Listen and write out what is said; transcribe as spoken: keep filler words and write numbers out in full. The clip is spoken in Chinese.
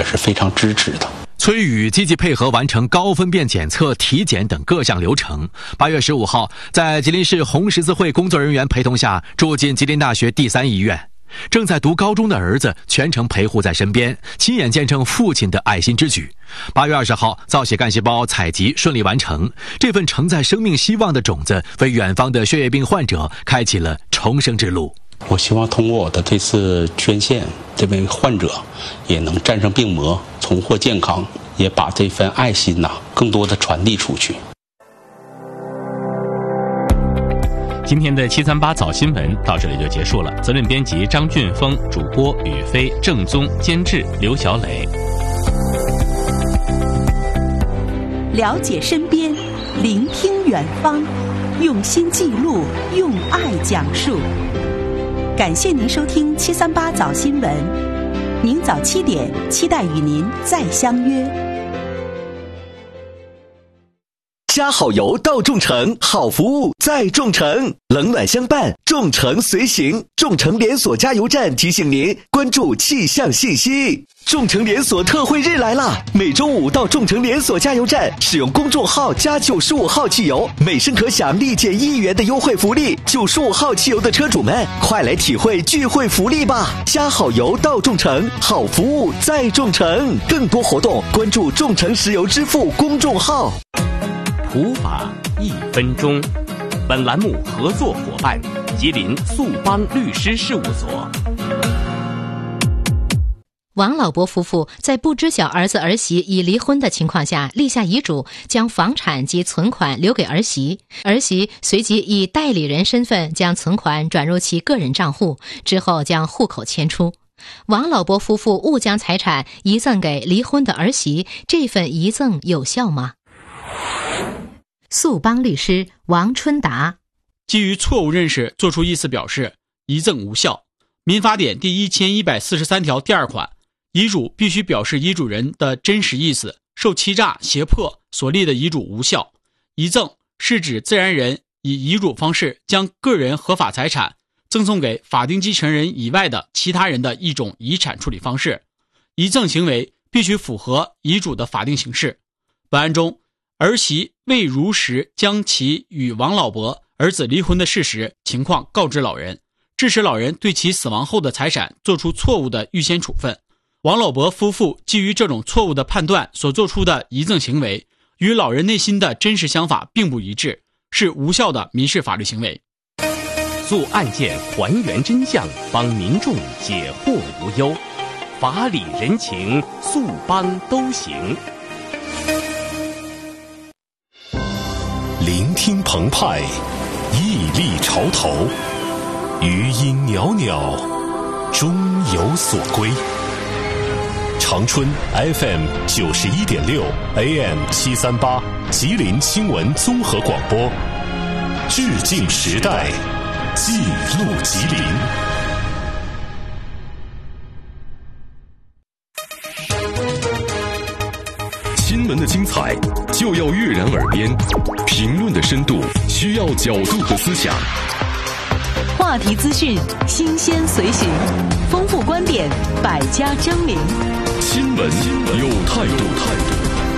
是非常支持的。 崔宇积极配合完成高分辨检测、体检等各项流程。八月十五号，在吉林市红十字会工作人员陪同下，住进吉林大学第三医院。正在读高中的儿子全程陪护在身边，亲眼见证父亲的爱心之举。八月二十号，造血干细胞采集顺利完成，这份承载生命希望的种子，为远方的血液病患者开启了重生之路。 我希望通过我的这次捐献，这位患者也能战胜病魔，重获健康，也把这份爱心呐、啊、更多的传递出去。 今天的七三八早新闻到这里就结束了。责任编辑张俊峰，主播宇飞、郑宗，监制刘小磊。 了解身边，聆听远方，用心记录，用爱讲述。感谢您收听七三八早新闻，明早七点，期待与您再相约。 加好油到众诚，好服务在众诚，冷暖相伴，众诚随行。众诚连锁加油站提醒您关注气象信息。众诚连锁特惠日来啦！每周五到众诚连锁加油站使用公众号加九十五号汽油，每升可享立减一元的优惠福利。九十五号汽油的车主们，快来体会聚会福利吧！加好油到众诚，好服务在众诚。更多活动关注众诚石油支付公众号。 普法一分钟，本栏目合作伙伴吉林速邦律师事务所。 王老伯夫妇在不知晓儿子儿媳已离婚的情况下，立下遗嘱，将房产及存款留给儿媳。儿媳随即以代理人身份将存款转入其个人账户，之后将户口迁出。王老伯夫妇误将财产遗赠给离婚的儿媳，这份遗赠有效吗？速邦律师王春达： 基于错误认识作出意思表示，遗赠无效。民法典第一千一百四十三条第二款，遗嘱必须表示遗嘱人的真实意思，受欺诈、胁迫所立的遗嘱无效。遗赠是指自然人以遗嘱方式将个人合法财产赠送给法定继承人以外的其他人的一种遗产处理方式。遗赠行为必须符合遗嘱的法定形式。本案中，儿媳未如实将其与王老伯儿子离婚的事实情况告知老人，致使老人对其死亡后的财产做出错误的预先处分。王老伯夫妇基于这种错误的判断所做出的遗赠行为，与老人内心的真实想法并不一致，是无效的民事法律行为。 做案件还原真相，帮民众解惑无忧，法理人情，速邦都行。 聆听澎湃，屹立潮头，余音袅袅，终有所归。长春 F M 九十一点六 A M 七三八，吉林新闻综合广播，致敬时代，记录吉林。 新闻的精彩就要跃然耳边，评论的深度需要角度和思想， 话题资讯新鲜随行，丰富观点，百家争鸣。 新闻有态度。